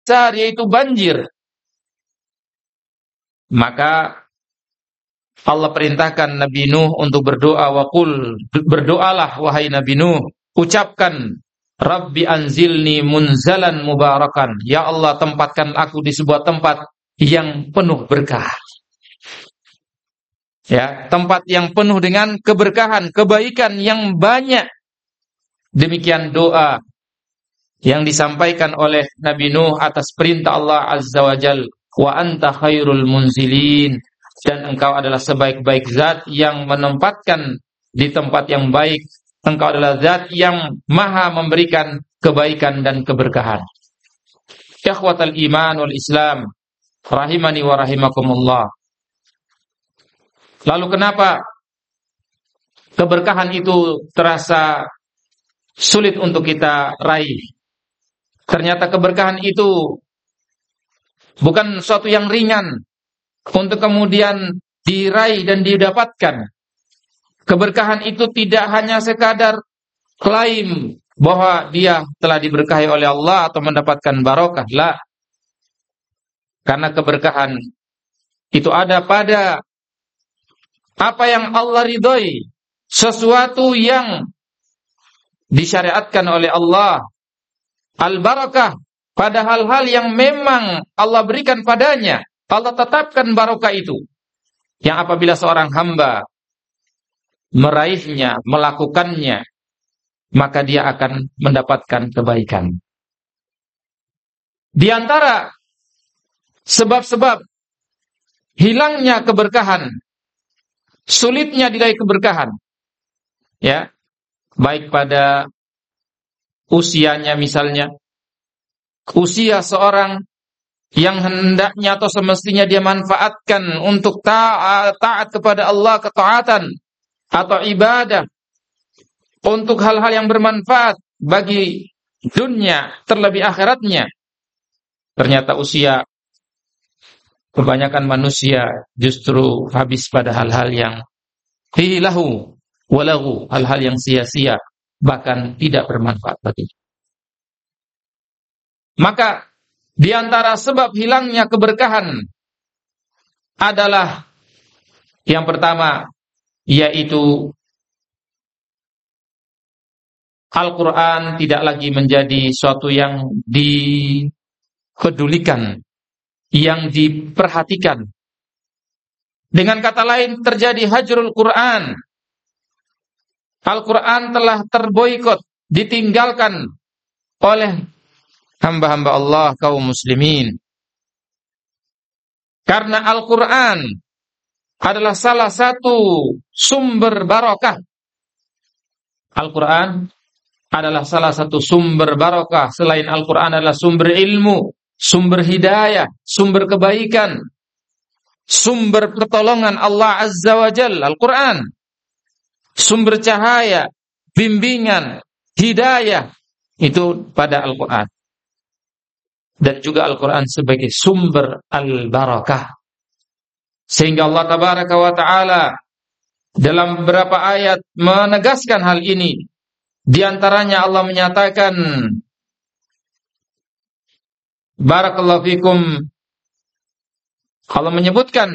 besar, yaitu banjir. Maka Allah perintahkan Nabi Nuh untuk berdoa, waqul, berdoalah wahai Nabi Nuh, ucapkan, Rabbi anzilni munzalan mubarakan, ya Allah tempatkan aku di sebuah tempat yang penuh berkah. Ya, tempat yang penuh dengan keberkahan, kebaikan yang banyak. Demikian doa yang disampaikan oleh Nabi Nuh atas perintah Allah Azza wa Jal, wa anta khairul munzilin, dan engkau adalah sebaik-baik zat yang menempatkan di tempat yang baik. Engkau adalah zat yang maha memberikan kebaikan dan keberkahan. Ikhwatal iman wal Islam, rahimani wa rahimakumullah. Lalu kenapa keberkahan itu terasa sulit untuk kita raih? Ternyata keberkahan itu bukan suatu yang ringan untuk kemudian diraih dan didapatkan. Keberkahan itu tidak hanya sekadar klaim bahwa dia telah diberkahi oleh Allah atau mendapatkan barokah. La. Karena keberkahan itu ada pada apa yang Allah ridhoi, sesuatu yang disyariatkan oleh Allah. Al-barakah pada hal-hal yang memang Allah berikan padanya. Allah tetapkan barokah itu. Yang apabila seorang hamba meraihnya, melakukannya, maka dia akan mendapatkan kebaikan. Di antara sebab-sebab hilangnya keberkahan, sulitnya diraih keberkahan, ya, baik pada usianya misalnya, usia seorang yang hendaknya atau semestinya dia manfaatkan untuk taat kepada Allah, ketaatan atau ibadah, untuk hal-hal yang bermanfaat bagi dunia terlebih akhiratnya. Ternyata usia kebanyakan manusia justru habis pada hal-hal yang hilahu walahu, hal-hal yang sia-sia, bahkan tidak bermanfaat bagi. Maka di antara sebab hilangnya keberkahan adalah yang pertama, yaitu Al-Quran tidak lagi menjadi suatu yang dipedulikan, yang diperhatikan. Dengan kata lain, terjadi hajrul Quran. Al-Quran telah terboikot, ditinggalkan oleh hamba-hamba Allah kaum muslimin. Karena Al-Quran adalah salah satu sumber barokah. Al-Quran adalah salah satu sumber barokah. Selain Al-Quran adalah sumber ilmu, sumber hidayah, sumber kebaikan, sumber pertolongan Allah Azza wa Jalla. Al-Quran sumber cahaya, bimbingan, hidayah, itu pada Al-Quran. Dan juga Al-Quran sebagai sumber al-barakah. Sehingga Allah Tabaraka wa Ta'ala dalam beberapa ayat menegaskan hal ini. Di antaranya Allah menyatakan, Barakallahu fikum, Allah menyebutkan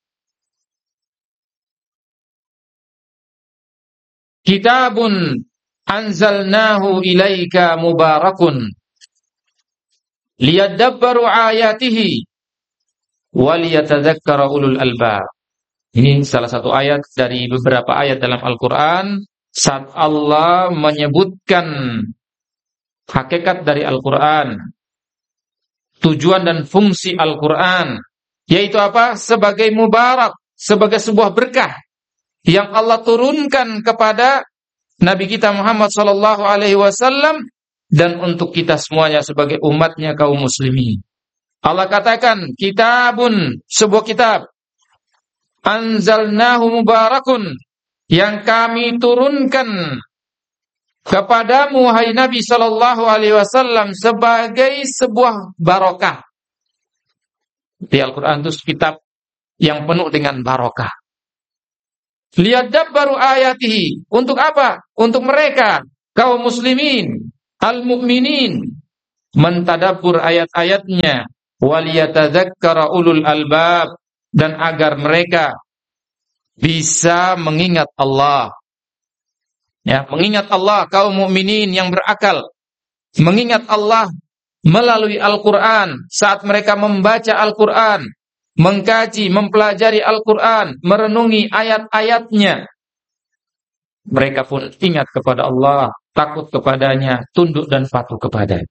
Kitabun anzalnahu ilaika mubarakun liyadabbaru ayatihi waliyatadzakkara ulul albab. Ini salah satu ayat dari beberapa ayat dalam Al-Quran saat Allah menyebutkan hakikat dari Al-Quran, tujuan dan fungsi Al-Quran, yaitu apa? Sebagai mubarak, sebagai sebuah berkah yang Allah turunkan kepada Nabi kita Muhammad SAW dan untuk kita semuanya sebagai umatnya kaum muslimin. Allah katakan, kitabun, sebuah kitab, anzalnahu mubarakun, yang kami turunkan kepadamu wahai Nabi SAW sebagai sebuah barokah. Di Al-Quran itu kitab yang penuh dengan barokah. Liyadabbaru ayatihi, untuk apa? Untuk mereka kaum muslimin, al-mu'minin, mentadabbur ayat-ayatnya, waliyatadzakkara ulul albab, dan agar mereka bisa mengingat Allah. Ya, mengingat Allah, kaum mukminin yang berakal mengingat Allah melalui Al-Qur'an saat mereka membaca Al-Qur'an, mengkaji, mempelajari Al-Qur'an, merenungi ayat-ayatnya. Mereka pun ingat kepada Allah, takut kepadanya, tunduk dan patuh kepadanya.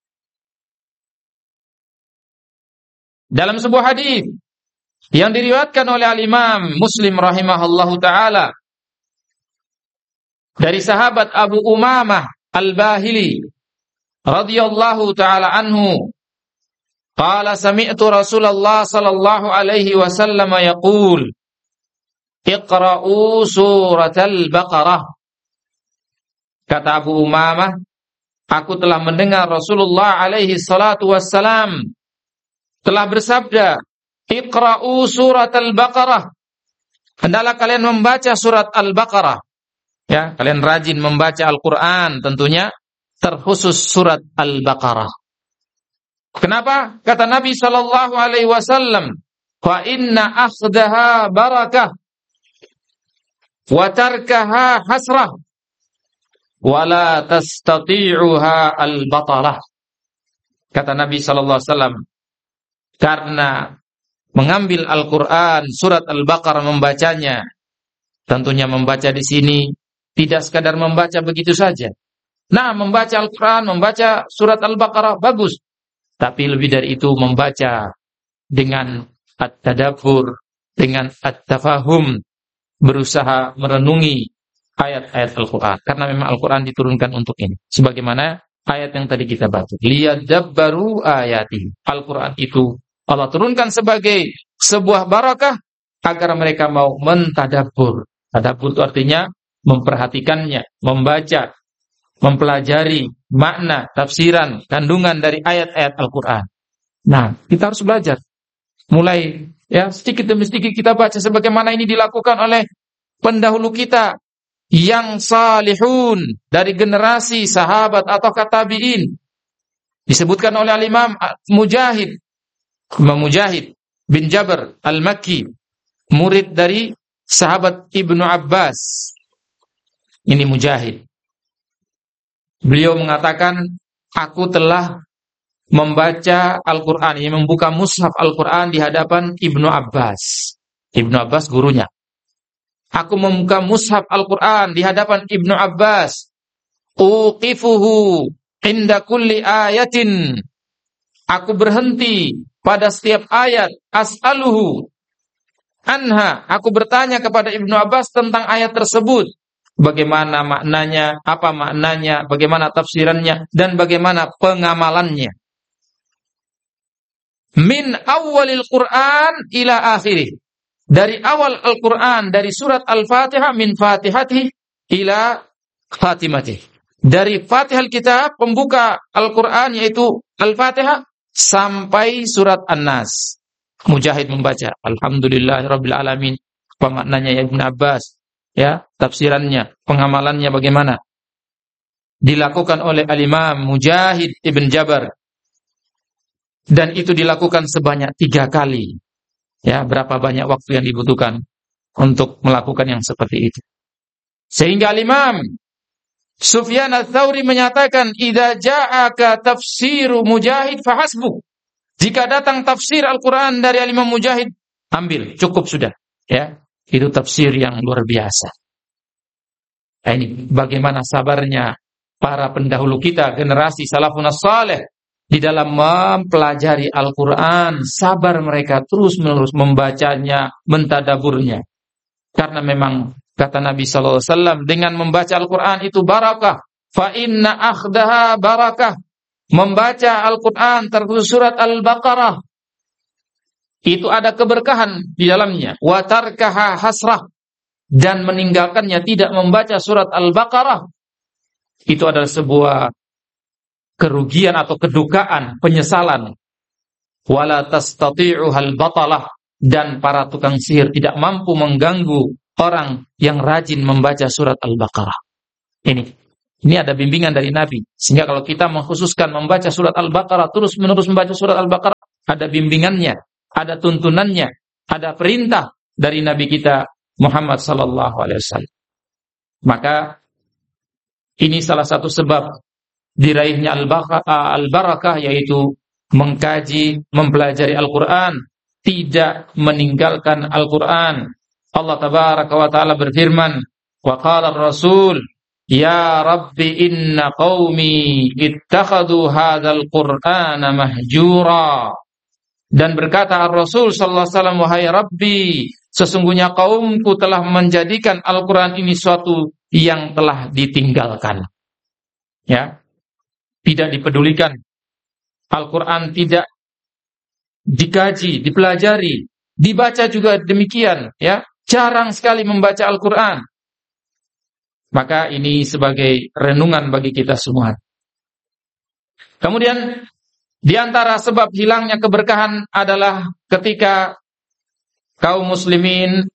Dalam sebuah hadis yang diriwayatkan oleh Al-Imam Muslim rahimahullahu taala dari sahabat Abu Umamah Al-Bahili radhiyallahu taala anhu, qala sami'tu Rasulullah sallallahu alaihi wasallam yaqul Iqra'u suratal Baqarah. Kata Abu Umamah, aku telah mendengar Rasulullah alaihi salatu wassalam telah bersabda, Iqra'u suratal Baqarah. Hendaklah kalian membaca surat Al-Baqarah. Ya, kalian rajin membaca Al-Qur'an, tentunya terkhusus surat Al-Baqarah. Kenapa? Kata Nabi sallallahu alaihi wasallam, fa inna akhdaha barakah wa tarkaha hasrah wa la tastati'uha al-batalah. Kata Nabi sallallahu alaihi wasallam, karena mengambil Al-Qur'an surat Al-Baqarah membacanya, tentunya membaca di sini tidak sekadar membaca begitu saja. Nah, membaca Al-Qur'an, membaca surat Al-Baqarah bagus, tapi lebih dari itu membaca dengan at-tadabbur, dengan at-tafahum, berusaha merenungi ayat-ayat Al-Qur'an, karena memang Al-Qur'an diturunkan untuk ini. Sebagaimana ayat yang tadi kita baca, liyadabbaru ayati. Al-Qur'an itu Allah turunkan sebagai sebuah barakah agar mereka mau mentadabbur. Tadabbur itu artinya memperhatikannya, membaca, mempelajari makna, tafsiran, kandungan dari ayat-ayat Al-Qur'an. Nah, kita harus belajar. Mulai ya sedikit demi sedikit kita baca sebagaimana ini dilakukan oleh pendahulu kita yang salihun dari generasi sahabat atau tabi'in. Disebutkan oleh Al-Imam Mujahid, Imam Mujahid bin Jabr Al-Makki, murid dari sahabat Ibnu Abbas. Ini Mujahid. Beliau mengatakan, aku telah membaca Al-Quran, ini membuka mushaf Al-Quran di hadapan Ibnu Abbas. Ibnu Abbas gurunya. Aku membuka mushaf Al-Quran di hadapan Ibnu Abbas. Uqifuhu inda kulli ayatin. Aku berhenti pada setiap ayat. As'aluhu anha. Aku bertanya kepada Ibnu Abbas tentang ayat tersebut. Bagaimana maknanya, apa maknanya, bagaimana tafsirannya, dan bagaimana pengamalannya. Min awalil Qur'an ila akhirih. Dari awal Al-Quran, dari surat Al-Fatihah, min fatihati ila khatimati. Dari Fatihah Kitab, pembuka Al-Quran yaitu Al-Fatihah, sampai surat An-Nas. Mujahid membaca, Alhamdulillahirabbil alamin. Apa maknanya ya Ibn Abbas? Ya, tafsirannya, pengamalannya bagaimana? Dilakukan oleh Al-Imam Mujahid Ibn Jabr. Dan itu dilakukan sebanyak 3 kali. Ya, berapa banyak waktu yang dibutuhkan untuk melakukan yang seperti itu. Sehingga Al-Imam Sufyan Ats-Tsauri menyatakan, "Idza ja'aka tafsiru Mujahid fahasbuk." Jika datang tafsir Al-Qur'an dari Al-Imam Mujahid, ambil, cukup sudah. Ya, itu tafsir yang luar biasa. Nah, ini bagaimana sabarnya para pendahulu kita, generasi salafun as-salih, di dalam mempelajari Al-Quran, sabar mereka terus-menerus membacanya, mentadaburnya. Karena memang kata Nabi SAW, dengan membaca Al-Quran itu barakah. Fa inna akhdaha barakah. Membaca Al-Quran terkhusus surat Al-Baqarah, itu ada keberkahan di dalamnya. Wa tarkaha hasrah. Dan meninggalkannya, tidak membaca surat Al-Baqarah, itu adalah sebuah kerugian atau kedukaan, penyesalan. Wala tastati'uhal batalah. Dan para tukang sihir tidak mampu mengganggu orang yang rajin membaca surat Al-Baqarah. Ini Ini ada bimbingan dari Nabi. Sehingga kalau kita mengkhususkan membaca surat Al-Baqarah, terus-menerus membaca surat Al-Baqarah, ada bimbingannya, ada tuntunannya, ada perintah dari Nabi kita Muhammad sallallahu alaihi wasallam. Maka ini salah satu sebab diraihnya al-barakah, yaitu mengkaji, mempelajari Al-Quran, tidak meninggalkan Al-Quran. Allah tabaraka wa ta'ala berfirman, wa qala ar-rasul ya rabbi inna qaumi ittakhadhu hadzal qur'ana mahjura. Dan berkata Ar-Rasul sallallahu alaihi wasallam, wahai Rabbi, sesungguhnya kaumku telah menjadikan Al-Quran ini suatu yang telah ditinggalkan. Ya, tidak dipedulikan. Al-Quran tidak dikaji, dipelajari, dibaca juga demikian. Ya, jarang sekali membaca Al-Quran. Maka ini sebagai renungan bagi kita semua. Kemudian di antara sebab hilangnya keberkahan adalah ketika kaum muslimin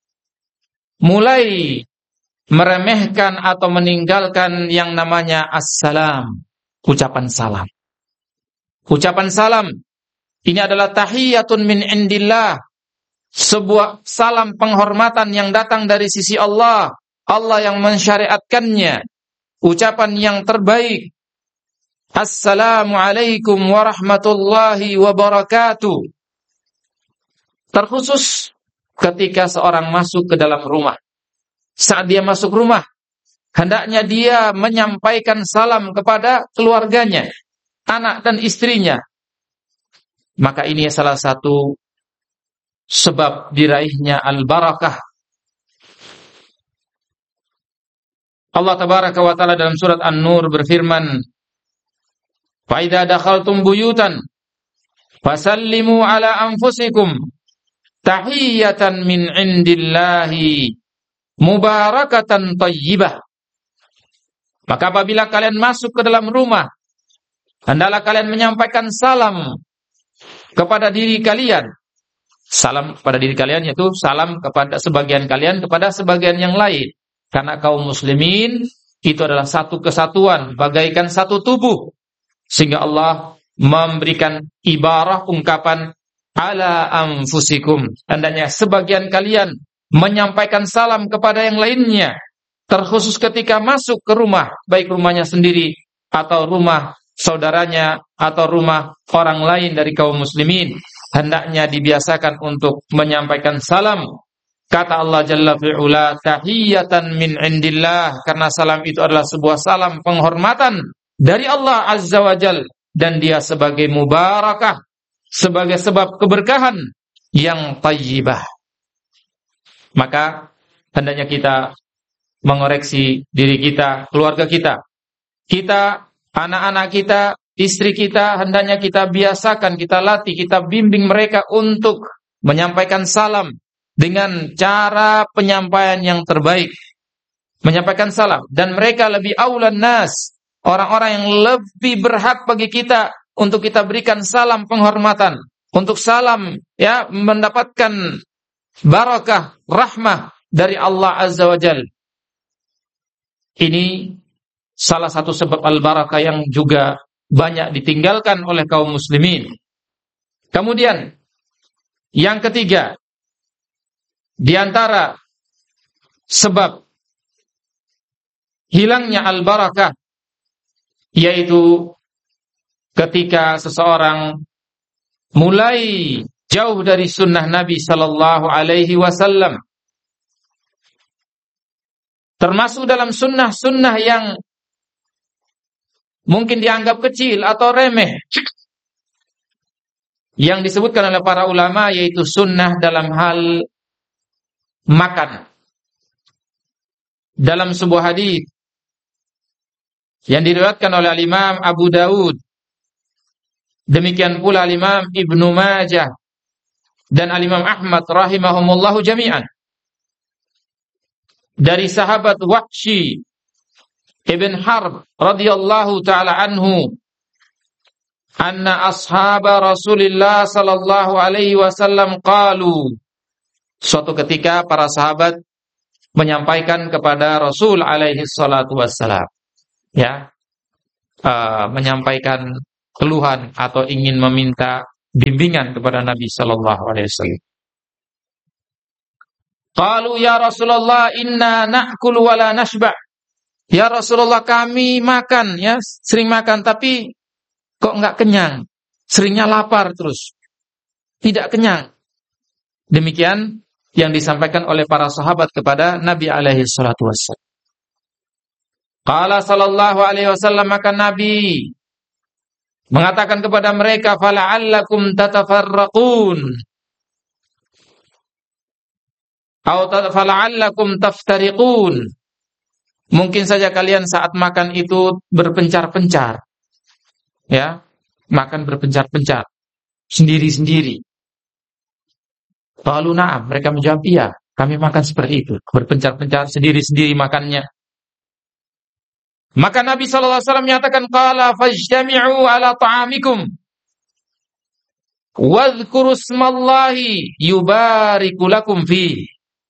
mulai meremehkan atau meninggalkan yang namanya assalam, ucapan salam. Ucapan salam ini adalah tahiyatun min indillah, sebuah salam penghormatan yang datang dari sisi Allah. Allah yang mensyariatkannya, ucapan yang terbaik. Assalamualaikum warahmatullahi wabarakatuh. Terkhusus ketika seorang masuk ke dalam rumah. Saat dia masuk rumah, hendaknya dia menyampaikan salam kepada keluarganya, anak dan istrinya. Maka ini salah satu sebab diraihnya al-barakah. Allah tabaraka wa ta'ala dalam surat An-Nur berfirman, fa idza dakhaltum buyutan fasallimu ala anfusikum tahiyatan min indillahi mubarakatan thayyibah. Maka apabila kalian masuk ke dalam rumah, hendaklah kalian menyampaikan salam kepada diri kalian. Salam kepada diri kalian yaitu salam kepada sebagian kalian kepada sebagian yang lain. Karena kaum muslimin itu adalah satu kesatuan, bagaikan satu tubuh. Sehingga Allah memberikan ibarah ungkapan ala anfusikum. Hendaknya sebagian kalian menyampaikan salam kepada yang lainnya. Terkhusus ketika masuk ke rumah, baik rumahnya sendiri atau rumah saudaranya atau rumah orang lain dari kaum muslimin, hendaknya dibiasakan untuk menyampaikan salam. Kata Allah Jalla fi'ula, tahiyatan min indillah, karena salam itu adalah sebuah salam penghormatan dari Allah Azza wa Jal, dan dia sebagai mubarakah, sebagai sebab keberkahan yang tayyibah. Maka hendaknya kita mengoreksi diri kita, keluarga kita, anak-anak kita, istri kita, hendaknya kita biasakan, kita latih, kita bimbing mereka untuk menyampaikan salam dengan cara penyampaian yang terbaik. Menyampaikan salam. Dan mereka lebih aulan nas, orang-orang yang lebih berhak bagi kita untuk kita berikan salam penghormatan, untuk salam ya mendapatkan barakah, rahmah dari Allah Azza wa Jal. Ini salah satu sebab al-barakah yang juga banyak ditinggalkan oleh kaum muslimin. Kemudian yang ketiga, di antara sebab hilangnya al-barakah yaitu ketika seseorang mulai jauh dari sunnah Nabi sallallahu alaihi wasallam, termasuk dalam sunnah-sunnah yang mungkin dianggap kecil atau remeh yang disebutkan oleh para ulama, yaitu sunnah dalam hal makan. Dalam sebuah hadis yang diriwayatkan oleh Imam Abu Dawud, demikian pula Imam Ibnu Majah dan Imam Ahmad rahimahumullahu jami'an, dari sahabat Wahsy ibn Harb radhiyallahu ta'ala anhu, anna ashaba Rasulillah sallallahu alaihi wasallam qalu, suatu ketika para sahabat menyampaikan kepada Rasul alaihi salatu wassalam, ya, menyampaikan keluhan atau ingin meminta bimbingan kepada Nabi sallallahu alaihi wasallam. Qalu ya Rasulullah inna na'kulu wa la nashba'. Ya Rasulullah, kami makan, ya, sering makan tapi kok enggak kenyang. Seringnya lapar terus. Tidak kenyang. Demikian yang disampaikan oleh para sahabat kepada Nabi alaihi salatu wassalam. Qala sallallahu alaihi wasallam, maka Nabi mengatakan kepada mereka, fala'allakum tatafarraqun atau fala'allakum taftariqun. Mungkin saja kalian saat makan itu berpencar-pencar. Ya, makan berpencar-pencar, sendiri-sendiri. Qalu na'am, mereka menjawab iya, kami makan seperti itu, berpencar-pencar sendiri-sendiri makannya. Maka Nabi sallallahu alaihi wasallam menyatakan, qala fajtami'u ala ta'amikum wadhkuru ismallahi yubariku lakum fi.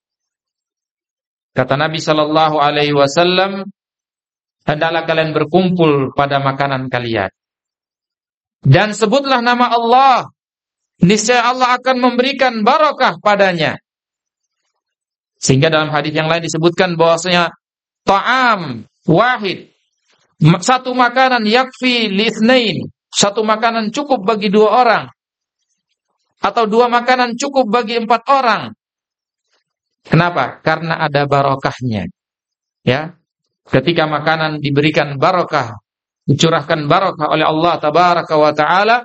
Kata Nabi sallallahu alaihi wasallam, hendaklah kalian berkumpul pada makanan kalian dan sebutlah nama Allah, niscaya Allah akan memberikan barakah padanya. Sehingga dalam hadis yang lain disebutkan bahwasanya ta'am wahid, satu makanan yakfi litsnain, satu makanan cukup bagi 2 orang, atau 2 makanan cukup bagi 4 orang. Kenapa? Karena ada barokahnya. Ya, ketika makanan diberikan barokah, dicurahkan barokah oleh Allah tabaraka wa taala,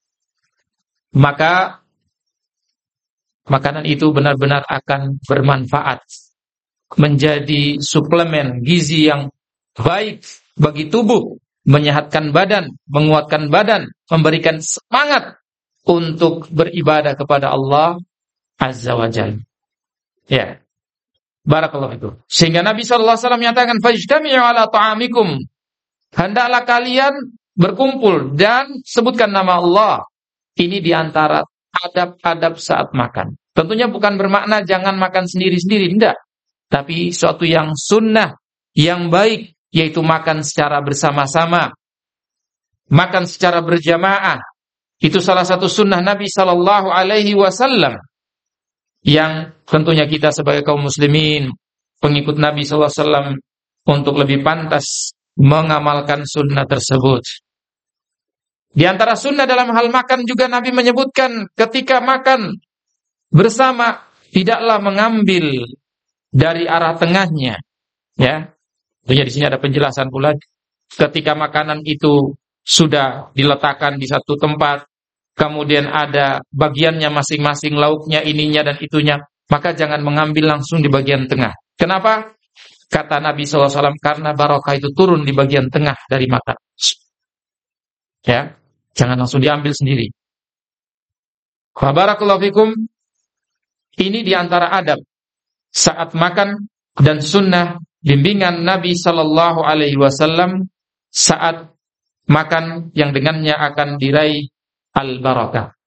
maka makanan itu benar-benar akan bermanfaat, menjadi suplemen gizi yang baik bagi tubuh, menyehatkan badan, menguatkan badan, memberikan semangat untuk beribadah kepada Allah azza wa jalla. Ya, barakallahu fikum. Sehingga Nabi sallallahu alaihi wasallam menyatakan, fajtami'u ala ta'amikum, hendaklah kalian berkumpul dan sebutkan nama Allah. Ini diantara adab-adab saat makan. Tentunya bukan bermakna jangan makan sendiri-sendiri, tidak. Tapi suatu yang sunnah, yang baik, yaitu makan secara bersama-sama, makan secara berjamaah. Itu salah satu sunnah Nabi sallallahu alaihi wasallam, yang tentunya kita sebagai kaum muslimin, pengikut Nabi sallallahu alaihi wasallam, untuk lebih pantas mengamalkan sunnah tersebut. Di antara sunnah dalam hal makan juga Nabi menyebutkan ketika makan bersama tidaklah mengambil dari arah tengahnya. Ya, tentunya di sini ada penjelasan pula. Ketika makanan itu sudah diletakkan di satu tempat, kemudian ada bagiannya masing-masing, lauknya, ininya dan itunya, maka jangan mengambil langsung di bagian tengah. Kenapa? Kata Nabi SAW, karena barokah itu turun di bagian tengah dari makan. Ya, jangan langsung diambil sendiri. Barakallahu fikum. Ini diantara adab saat makan dan sunnah bimbingan Nabi sallallahu alaihi wasallam saat makan yang dengannya akan diraih al-barakah.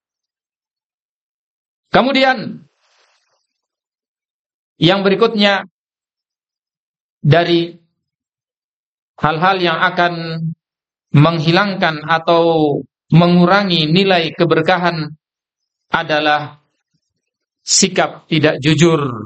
Kemudian yang berikutnya dari hal-hal yang akan menghilangkan atau mengurangi nilai keberkahan adalah sikap tidak jujur,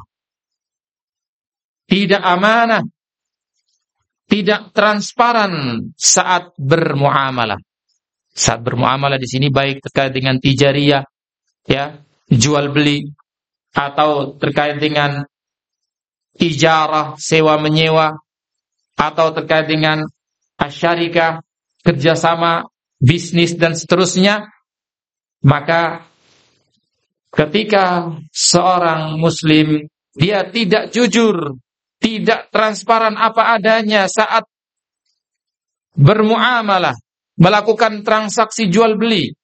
tidak amanah, tidak transparan saat bermuamalah. Saat bermuamalah di sini baik terkait dengan tijariyah, ya, jual beli, atau terkait dengan ijarah, sewa menyewa, atau terkait dengan asyarikah, kerjasama, bisnis dan seterusnya. Maka ketika seorang muslim dia tidak jujur, tidak transparan apa adanya saat bermuamalah, melakukan transaksi jual beli,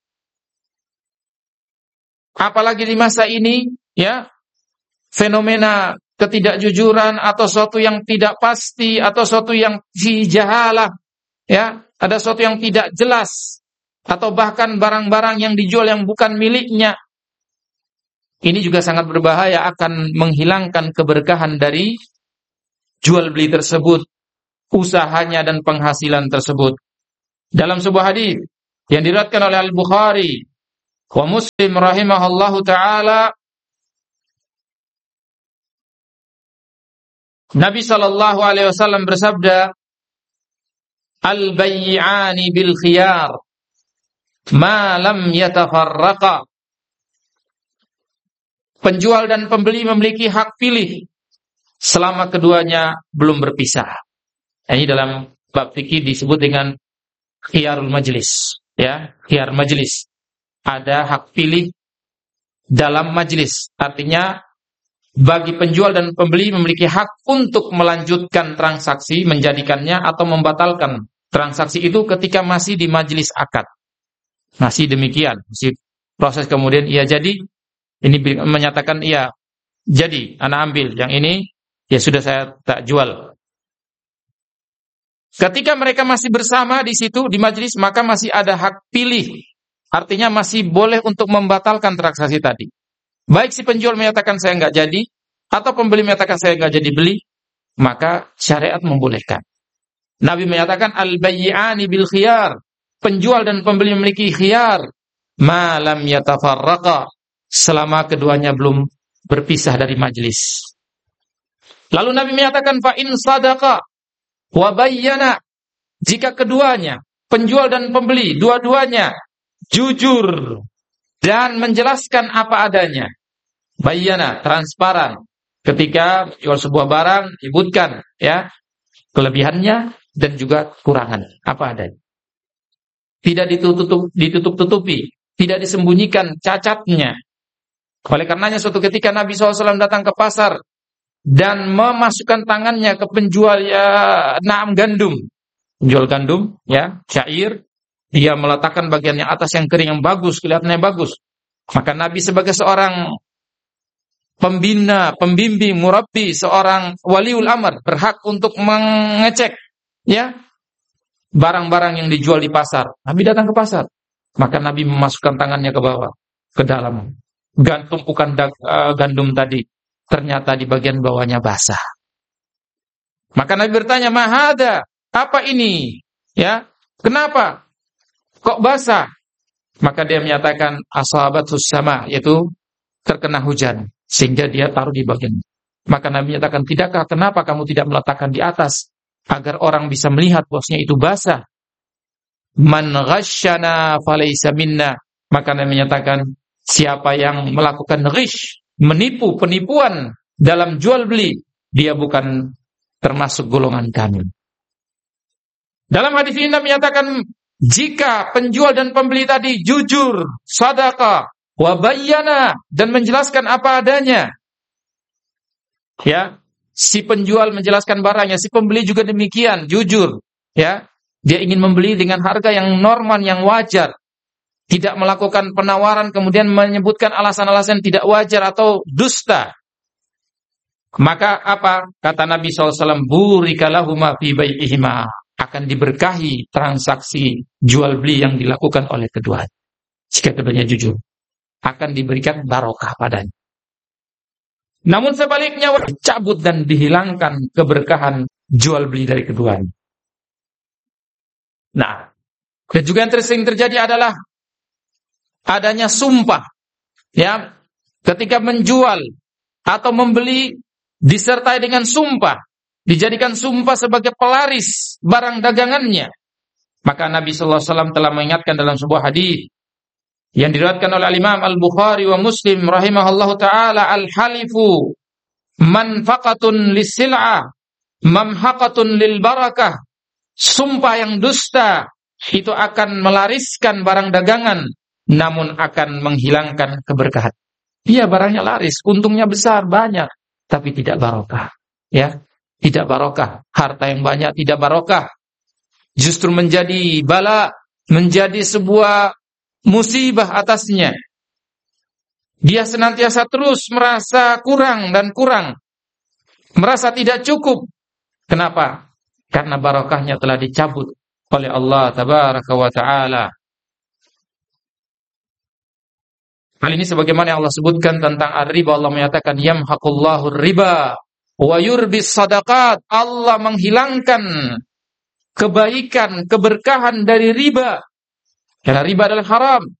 apalagi di masa ini, ya, fenomena ketidakjujuran atau sesuatu yang tidak pasti atau sesuatu yang jahalah, ya, ada sesuatu yang tidak jelas, atau bahkan barang-barang yang dijual yang bukan miliknya. Ini juga sangat berbahaya, akan menghilangkan keberkahan dari jual beli tersebut, usahanya dan penghasilan tersebut. Dalam sebuah hadis yang diriwayatkan oleh Al-Bukhari wa Muslim rahimahullahu taala, Nabi sallallahu alaihi wasallam bersabda, "Al-bay'ani bil khiyar ma lam yatafarraqa." Penjual dan pembeli memiliki hak pilih selama keduanya belum berpisah. Ini dalam bab fikih disebut dengan khiyarul majlis, ya, khiyar majlis. Ada hak pilih dalam majlis. Artinya bagi penjual dan pembeli memiliki hak untuk melanjutkan transaksi, menjadikannya atau membatalkan transaksi itu ketika masih di majlis akad. Masih demikian, masih proses kemudian ia jadi, ini menyatakan iya jadi, anak ambil, yang ini ya sudah saya tak jual. Ketika mereka masih bersama di situ di majlis, maka masih ada hak pilih. Artinya masih boleh untuk membatalkan transaksi tadi. Baik si penjual menyatakan saya enggak jadi, atau pembeli menyatakan saya enggak jadi beli, maka syariat membolehkan. Nabi menyatakan al-bay'ani bil khiyar. Penjual dan pembeli memiliki khiyar ma lam yatafarraqa, selama keduanya belum berpisah dari majlis. Lalu Nabi menyatakan fa in sadaqa wa bayyana, jika keduanya, penjual dan pembeli, dua-duanya jujur dan menjelaskan apa adanya. Bayyana, transparan. Ketika jual sebuah barang, sebutkan ya kelebihannya dan juga kekurangan apa adanya. Tidak ditutup-tutupi, tidak disembunyikan cacatnya. Oleh karenanya suatu ketika Nabi SAW datang ke pasar dan memasukkan tangannya ke penjual gandum, penjual gandum, ya, syair, dia meletakkan bagian yang atas yang kering yang bagus, kelihatannya bagus. Maka Nabi sebagai seorang pembina, pembimbing, murabbi, seorang waliul amr, berhak untuk mengecek ya barang-barang yang dijual di pasar. Nabi datang ke pasar, maka Nabi memasukkan tangannya ke bawah, ke dalam tumpukan gandum tadi. Ternyata di bagian bawahnya basah. Maka Nabi bertanya, "Mahada? Apa ini?" Ya, kenapa kok basah? Maka dia menyatakan asabatus sama, yaitu terkena hujan sehingga dia taruh di bagian. Maka Nabi menyatakan, "Tidakkah kenapa kamu tidak meletakkan di atas agar orang bisa melihat bahwasanya itu basah?" Man ghasyana falaysa minna. Maka Nabi menyatakan, siapa yang melakukan ghish, menipu, penipuan dalam jual beli, dia bukan termasuk golongan kami. Dalam hadis ini Nabi menyatakan, jika penjual dan pembeli tadi jujur, sadaqah, wa bayyana, dan menjelaskan apa adanya, ya, si penjual menjelaskan barangnya, si pembeli juga demikian, jujur, ya, dia ingin membeli dengan harga yang normal, yang wajar, tidak melakukan penawaran kemudian menyebutkan alasan-alasan tidak wajar atau dusta. Maka apa? Kata Nabi SAW, burika lahuma fi bai'ihima, akan diberkahi transaksi jual beli yang dilakukan oleh keduanya. Jika keduanya jujur, akan diberikan barokah padanya. Namun sebaliknya, dicabut dan dihilangkan keberkahan jual beli dari keduanya. Nah, dan juga yang sering terjadi adalah adanya sumpah, ya, ketika menjual atau membeli disertai dengan sumpah, dijadikan sumpah sebagai pelaris barang dagangannya. Maka Nabi sallallahu alaihi wasallam telah mengingatkan dalam sebuah hadis yang diriwayatkan oleh Imam Al-Bukhari wa Muslim rahimahullahu taala, al-halifu manfaqatun lis-sil'ah mamhaqatun lil barakah. Sumpah yang dusta itu akan melariskan barang dagangan, namun akan menghilangkan keberkahan. Iya, barangnya laris, untungnya besar, banyak, tapi tidak barokah. Ya, tidak barokah. Harta yang banyak tidak barokah. Justru menjadi bala, menjadi sebuah musibah atasnya. Dia senantiasa terus merasa kurang dan kurang, merasa tidak cukup. Kenapa? Karena barokahnya telah dicabut oleh Allah tabaraka wa ta'ala. Hal ini sebagaimana Allah sebutkan tentang ar-riba, Allah menyatakan yamhaqullahu riba Wa yurbis sadaqat, Allah menghilangkan kebaikan, keberkahan dari riba. Karena riba adalah haram.